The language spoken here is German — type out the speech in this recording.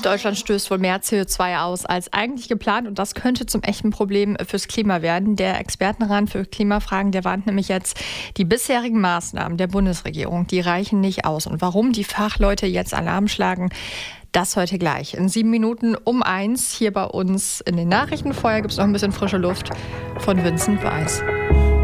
Deutschland stößt wohl mehr CO2 aus als eigentlich geplant und das könnte zum echten Problem fürs Klima werden. Der Expertenrat für Klimafragen, der warnt nämlich jetzt, die bisherigen Maßnahmen der Bundesregierung, die reichen nicht aus. Und warum die Fachleute jetzt Alarm schlagen, das heute gleich. In 7 Minuten um 1 hier bei uns in den Nachrichten. Vorher gibt es noch ein bisschen frische Luft von Vincent Weiss.